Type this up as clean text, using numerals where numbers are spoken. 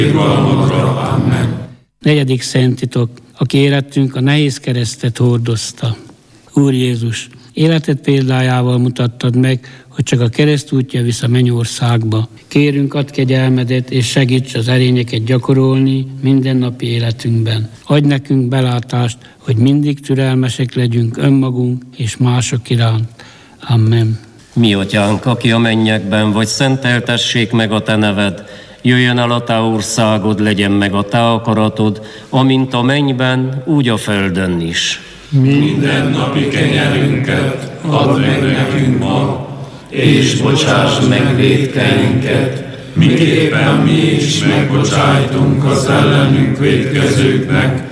irgalmadra. Amen. Negyedik szentitok, aki érettünk a nehéz keresztet hordozta. Úr Jézus, életed példájával mutattad meg, hogy csak a kereszt útja visz a mennyországba. Kérünk, add kegyelmedet, és segíts az erényeket gyakorolni mindennapi életünkben. Adj nekünk belátást, hogy mindig türelmesek legyünk önmagunk és mások iránt. Amen. Mi atyánk, aki a mennyekben vagy, szenteltessék meg a te neved. Jöjjön el a te országod, legyen meg a te akaratod, amint a mennyben, úgy a földön is. Minden napi kenyerünket add meg nekünk ma, és bocsáss meg vétkeinket, miképpen mi is megbocsájtunk az ellenünk vétkezőknek,